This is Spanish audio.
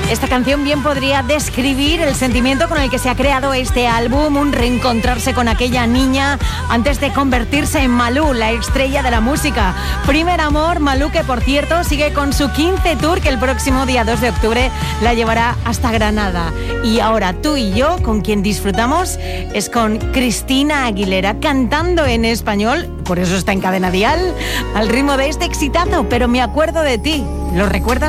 Esta canción bien podría describir el sentimiento con el que se ha creado este álbum, un reencontrarse con aquella niña antes de convertirse en Malú, la estrella de la música. Primer amor, Malú, que por cierto sigue con su 15 tour, que el próximo día 2 de octubre la llevará hasta Granada. Y ahora tú y yo, con quien disfrutamos, es con Cristina Aguilera, cantando en español, por eso está en Cadena Dial, al ritmo de este exitazo, Pero me acuerdo de ti. ¿Lo recuerdas?